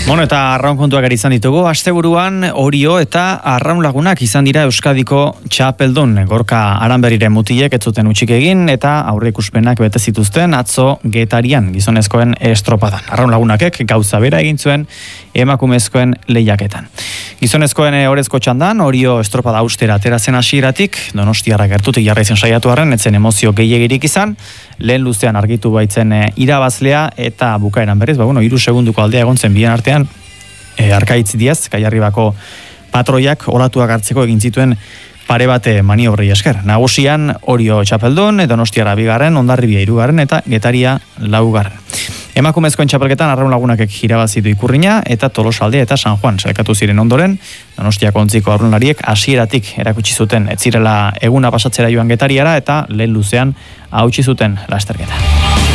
Bueno, eta arraun kontuak izan ditugu. Asteburuan Orio eta Arraun Lagunak izan dira Euskadiko txapeldun. Gorka Aranberriren mutilek ez zuten hutsik egin eta aurreikuspenak bete zituzten atzo Getarian gizonezkoen estropadan. Arraun Lagunakek gauza bera egin zuen emakumezkoen lehiaketan. Gizonezkoen orezko txandan Orio estropada austera atera zen hasieratik, Donostiarra gertutik jarraitzen saiatu arren, etzen emozio gehiegirik izan, lehen luzean argitu baitzen irabazlea eta bukaeran berriz, 3 segunduko aldea egon zen bien artean, Arkaitz Diaz, Kaiarribako patroiak olatuak hartzeko egin zituen pare bate maniobrei esker. Nagusian Orio txapeldun, Donostiarra 2, Hondarribia 3 eta Getaria 4. Emakumezkoen txapelketan Arraun Lagunakek irabazitu Ikurrina eta Tolosalde eta San Juan sailkatu ziren ondoren, Donostiako ontziko arraunlariek hasieratik erakutsi zuten ez zirela eguna pasatzera joan Getariara eta lehen luzean hautsi zuten lasterketa.